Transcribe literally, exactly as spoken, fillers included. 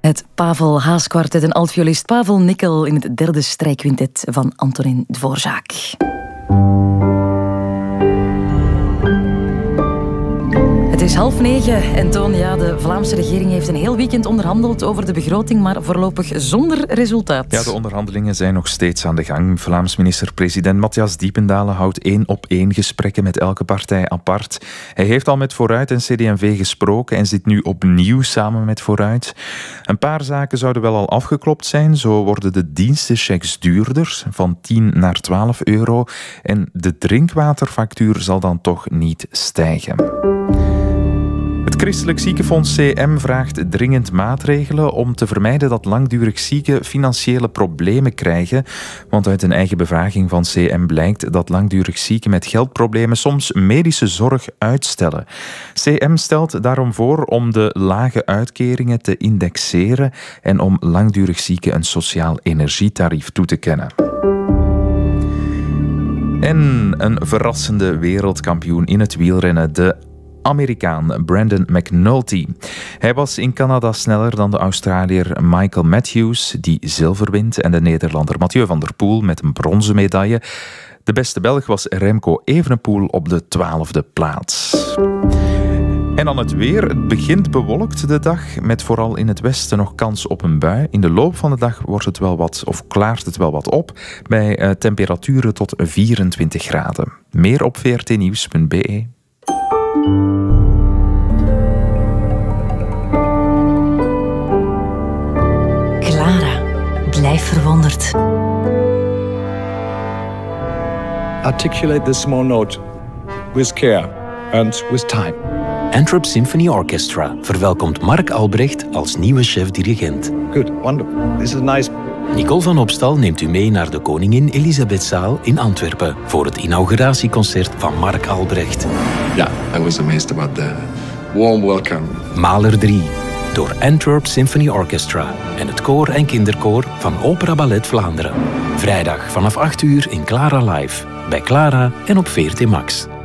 Het Pavel Haas-kwartet en altviolist Pavel Nickel in het derde strijkquintet van Antonin Dvorak. Het is half negen en Toon, ja, de Vlaamse regering heeft een heel weekend onderhandeld over de begroting, maar voorlopig zonder resultaat. Ja, de onderhandelingen zijn nog steeds aan de gang. Vlaams minister-president Matthias Diependalen houdt één op één gesprekken met elke partij apart. Hij heeft al met Vooruit en C D en V gesproken en zit nu opnieuw samen met Vooruit. Een paar zaken zouden wel al afgeklopt zijn. Zo worden de dienstenchecks duurder, van tien naar twaalf euro. En de drinkwaterfactuur zal dan toch niet stijgen. Het Christelijk Ziekenfonds C M vraagt dringend maatregelen om te vermijden dat langdurig zieken financiële problemen krijgen. Want uit een eigen bevraging van C M blijkt dat langdurig zieken met geldproblemen soms medische zorg uitstellen. C M stelt daarom voor om de lage uitkeringen te indexeren en om langdurig zieken een sociaal energietarief toe te kennen. En een verrassende wereldkampioen in het wielrennen, de Amerikaan Brandon McNulty. Hij was in Canada sneller dan de Australiër Michael Matthews, die zilver wint, en de Nederlander Mathieu van der Poel met een bronzen medaille. De beste Belg was Remco Evenepoel op de twaalfde plaats. En dan het weer. Het begint bewolkt de dag, met vooral in het westen nog kans op een bui. In de loop van de dag wordt het wel wat, of klaart het wel wat op, bij uh, temperaturen tot vierentwintig graden. Meer op v r t nieuws punt b e. Clara, blijf verwonderd. Articulate this small note with care and with time. Antwerp Symphony Orchestra verwelkomt Mark Albrecht als nieuwe chef-dirigent. Good, wonderful. This is nice. Nicole van Opstal neemt u mee naar de Koningin Elisabethzaal in Antwerpen voor het inauguratieconcert van Mark Albrecht. Ja, yeah, I was amazed about the warm welcome. Mahler drie, door Antwerp Symphony Orchestra en het koor en kinderkoor van Opera Ballet Vlaanderen. Vrijdag vanaf acht uur in Clara Live, bij Clara en op V R T Max.